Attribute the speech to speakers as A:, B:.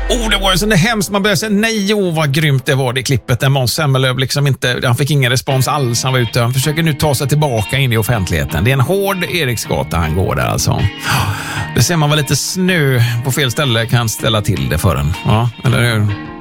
A: Det var ju så hemskt. Man började säga nej, vad grymt det var det klippet där Måns Zelmerlöw liksom inte, han fick ingen respons alls. Han var ute, han försöker nu ta sig tillbaka in i offentligheten. Det är en hård Eriksgata han går där alltså. Det ser man väl lite snö på fel ställe kan ställa till det för en. Ja, eller hur?